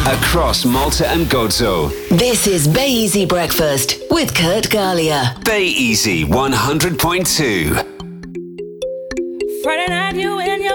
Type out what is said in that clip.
across Malta and Gozo. This is Bay Easy Breakfast with Kurt Galia. Bay Easy 100.2. Friday night, you and your